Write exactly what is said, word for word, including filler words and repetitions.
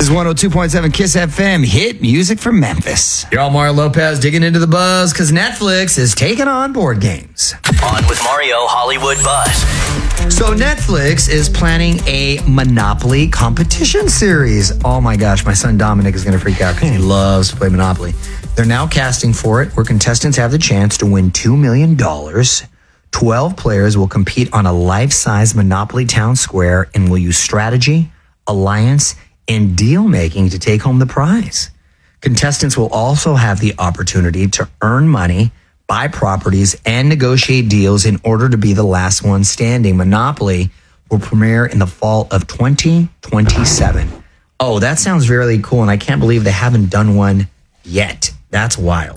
is one oh two point seven Kiss F M, hit music from Memphis. You're all Mario Lopez digging into the buzz because Netflix is taking on board games. On with Mario Hollywood Buzz. So Netflix is planning a Monopoly competition series. Oh my gosh, my son Dominic is going to freak out because he loves to play Monopoly. They're now casting for it where contestants have the chance to win two million dollars. twelve players will compete on a life-size Monopoly town square and will use strategy, alliance, and deal-making to take home the prize. Contestants will also have the opportunity to earn money, buy properties, and negotiate deals in order to be the last one standing. Monopoly will premiere in the fall of twenty twenty-seven. Oh, that sounds really cool, and I can't believe they haven't done one yet. That's wild.